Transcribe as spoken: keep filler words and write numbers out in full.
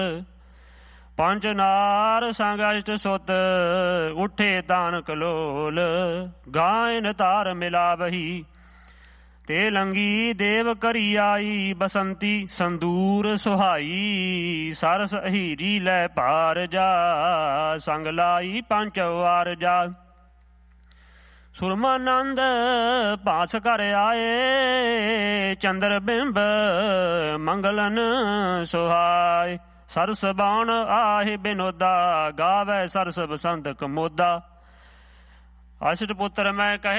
ਪੰਜ ਨਾਰ ਸੰਗ ਅਸ਼ਟ ਸੁਤ ਉੱਠੇ ਤਾਨ ਕਲੋਲ। ਗਾਇਨ ਤਾਰ ਮਿਲਾਵਹੀ ਤੇ ਲੰਗੀ ਦੇਵ ਕਰੀ ਆਈ। ਬਸੰਤੀ ਸੰਦੂਰ ਸੁਹਾਈ ਸਰਸ ਹੀਰੀ ਲੈ ਭਾਰ ਜਾ। ਸੰਗ ਲਾਈ ਪੰਚ ਵਾਰ ਜਾ। ਸੁਰਮਾਨੰਦ ਪਾਸ ਕਰ ਆਏ। ਚੰਦਰ ਬਿੰਬ ਮੰਗਲਨ ਸੁਹਾਏ। ਸਰਸ ਬਾਣ ਆਹੇ ਬਿਨੋਦਾ। ਗਾਵੇ ਸਰਸ ਬਸੰਤ ਕਮੋਦਾ। ਅਸ਼ਟ ਪੁੱਤਰ ਮੈਂ ਕਹੇ